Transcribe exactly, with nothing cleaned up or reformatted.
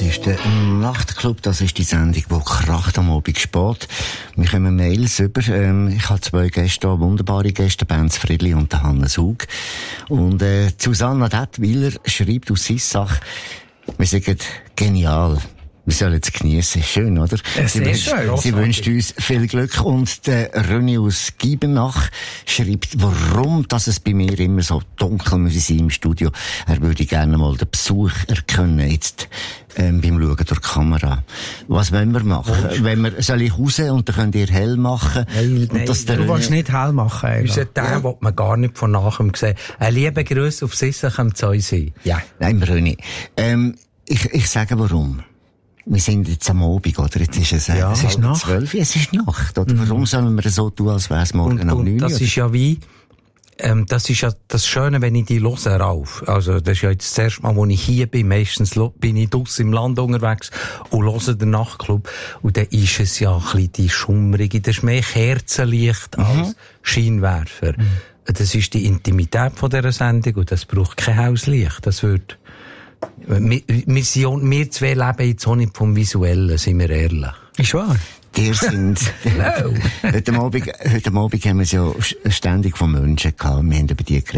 ist der Nachtclub, das ist die Sendung, die kracht am Abend spät. Wir kommen Mails über. Ähm, ich habe zwei Gäste, wunderbare Gäste, Benz Friedli und der Hannes Hug. Und äh, Susanna Dettwiller schreibt aus Sissach, wir sagen genial. Wir sollen es geniessen. Schön, oder? Es sie ist schön. Sie wünscht uns viel Glück. Und der René aus Giebenach schreibt, warum dass es bei mir immer so dunkel muss sein im Studio. Er würde gerne mal den Besuch erkennen, jetzt ähm, beim Schauen durch die Kamera. Was wollen wir machen? Oh. Wenn wir, soll ich raus und dann könnt ihr hell machen? Nein, nein, das der du willst nicht hell machen. Unser Teil ja. will man gar nicht von nachher sehen. Ein lieber Gruß auf Sissach am Zeusee. Ja. Nein, René. Ähm, ich, ich sage warum. Wir sind jetzt am Abend, oder? Jetzt ist es, äh, ja, es ist Nacht. zwölf, es ist Nacht, oder? Mhm. Warum sollen wir so tun, als wäre es morgen und, um neun Uhr? Das ist ja wie, ähm, das ist ja das Schöne, wenn ich die höre rauf. Also, das ist ja jetzt das erste Mal, wo ich hier bin. Meistens bin ich draussen im Land unterwegs und höre den Nachtclub. Und dann ist es ja ein bisschen die Schummrige, das ist mehr Kerzenlicht mhm. als Scheinwerfer. Mhm. Das ist die Intimität von dieser Sendung und das braucht kein Hauslicht. Das wird, Wir, wir, sind, wir zwei leben jetzt auch nicht vom Visuellen, sind wir ehrlich. Ist wahr. Die sind, heute Abend, heute Abend haben wir es ja ständig von Menschen gehabt. Wir haben über die geredet.